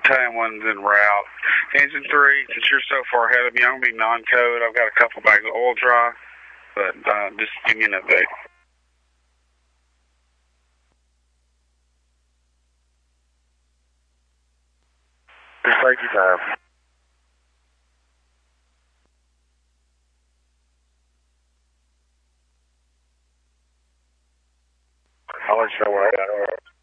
Italian one's en route. Engine 3, since you're so far ahead of me, I'm going to be non-code. I've got a couple bags of oil dry, but just give me an update. Just take your time. I'll let you know where I got it.